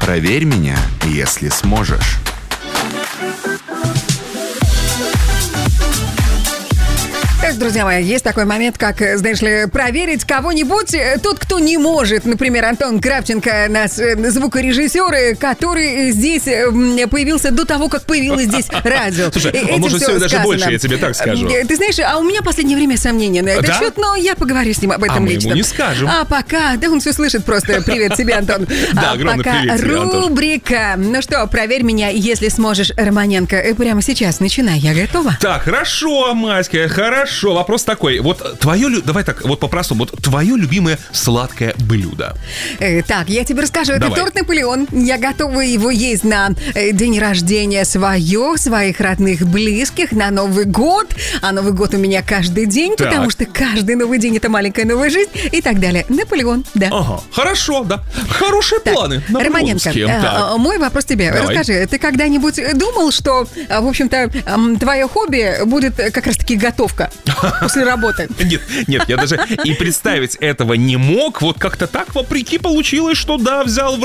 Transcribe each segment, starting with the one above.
Проверь меня, если сможешь. Друзья мои, есть такой момент, как, знаешь ли, проверить кого-нибудь. Тот, кто не может, например, Антон Кравченко, наш звукорежиссер, который здесь появился до того, как появилось здесь радио. Слушай, он может все даже больше, я тебе так скажу. Ты знаешь, а у меня в последнее время сомнения на этот счет, но я поговорю с ним об этом лично. А мы ему не скажем. А пока, да он все слышит просто. Привет тебе, Антон. Да, огромный привет тебе, Антон. Рубрика. Ну что, проверь меня, если сможешь, Романенко. Прямо сейчас начинай, я готова. Так, хорошо, Маська, хорошо. Вопрос такой, вот давай так, вот по-простому, вот твое любимое сладкое блюдо. Так, я тебе расскажу, Давай. это торт Наполеон. Я готова его есть на день рождения своих родных, близких, на Новый год. А Новый год у меня каждый день, Так. потому что каждый Новый день — это маленькая новая жизнь и так далее. Наполеон, да. Ага, хорошо, да. Хорошие Так, планы. Романенко, Так. мой вопрос тебе. Давай. Расскажи, ты когда-нибудь думал, что, в общем-то, твое хобби будет как раз-таки готовка после работы? Нет, я даже и представить этого не мог. Вот как-то так вопреки получилось, что да, взял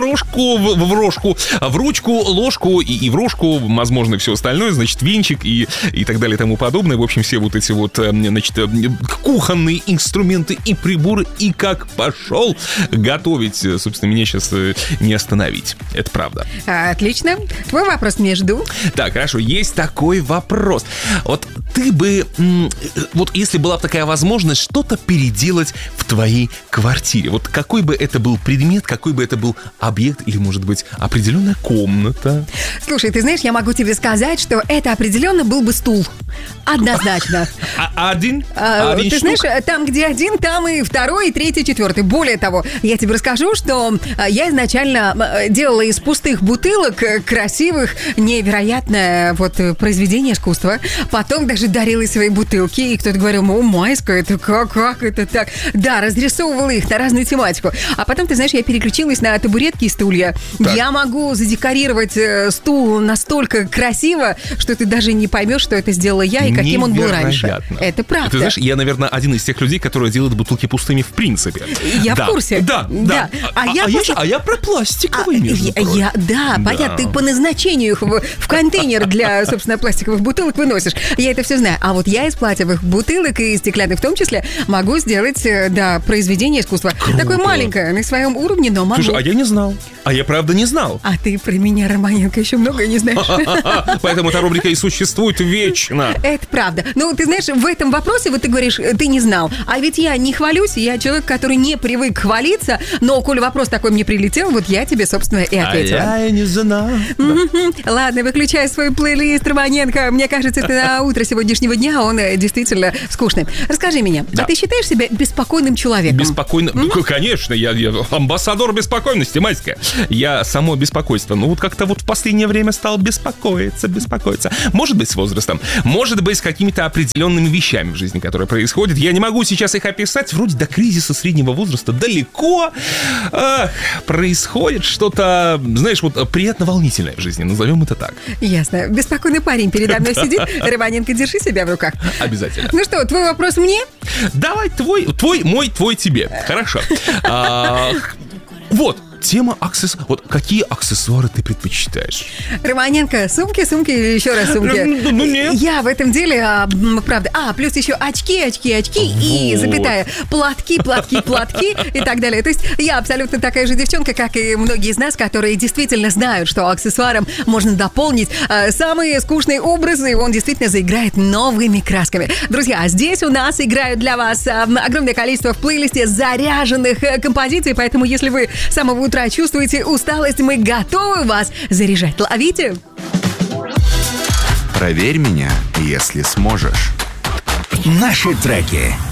в ручку, ложку и в рожку, возможно, все остальное, значит, венчик и так далее и тому подобное. В общем, все вот эти вот, значит, кухонные инструменты и приборы, и как пошел готовить. Собственно, меня сейчас не остановить. Это правда. Отлично. Твой вопрос мне жду. Так, хорошо, есть такой вопрос. Вот ты бы, вот если была бы такая возможность, что-то переделать в твоей квартире, вот какой бы это был предмет, какой бы это был объект или, может быть, определенная комната? Слушай, ты знаешь, я могу тебе сказать, что это определенно был бы стул. Однозначно. Один Ты штук? знаешь, там, где один, там и второй, и третий, и четвертый. Более того, я тебе расскажу, что я изначально делала из пустых бутылок красивых, невероятное вот произведение искусства. Потом даже дарила свои бутылки, и кто-то говорил: о, Майска, это как это так? Да, разрисовывала их на разную тематику. А потом, ты знаешь, я переключилась на табуретки и стулья. Так. Я могу задекорировать стул настолько красиво, что ты даже не поймешь, что это сделала я и каким он был раньше. Невероятно. Это правда. Ты знаешь, я, наверное, один из тех людей, которые делают бутылки пустыми в принципе. Я Да. в курсе. Да. А я про пластиковые, между прочим. Да, понятно, ты по назначению их в контейнер для, собственно, пластиковых бутылок выносишь. Я это все знаю. А вот я из платиновых бутылок и стеклянных в том числе могу сделать, да, произведение искусства. Круто. Такое маленькое, на своем уровне, но могу. Слушай, а я не знал. А я правда не знал. А ты про меня, Романенко, еще многое не знаешь. Поэтому эта рубрика и существует вечно. Это правда. Ну, ты знаешь, в этом вопросе, вот ты говоришь, ты не знал. А ведь я не хвалюсь, я человек, который не привык хвалиться, но, коль вопрос такой мне прилетел, вот я тебе, собственно, и ответила. А я не знал. Ладно, выключай свой плейлист, Романенко. Мне кажется, это на утро сегодняшнего дня он действительно скучный. Расскажи мне, Да. а ты считаешь себя беспокойным человеком? Беспокойно. Ну, конечно, я амбассадор беспокойности, Маська. Я само беспокойство. Ну, вот как-то вот в последнее время стал беспокоиться. Может быть, с возрастом. Может быть, с какими-то определенными вещами в жизни, которые происходят. Я не могу сейчас их описать. Вроде до кризиса среднего возраста далеко. Происходит что-то, знаешь, вот приятно волнительное в жизни. Назовем это так. Ясно. Беспокойный парень передо мной сидит. Романенко, держи себя в руках. Обязательно. Ну что, твой вопрос мне? Давай твой, мой, твой тебе. Хорошо. Вот. Тема аксессуаров. Вот какие аксессуары ты предпочитаешь? Романенко, сумки или еще раз сумки? Ну, нет. Я в этом деле, правда. Плюс еще очки и, Вот. запятая, платки и так далее. То есть я абсолютно такая же девчонка, как и многие из нас, которые действительно знают, что аксессуаром можно дополнить самые скучные образы, и он действительно заиграет новыми красками. Друзья, здесь у нас играют для вас огромное количество в плейлисте заряженных композиций, поэтому если вы с самого утра чувствуете усталость, мы готовы вас заряжать. Ловите! Проверь меня, если сможешь. Наши треки.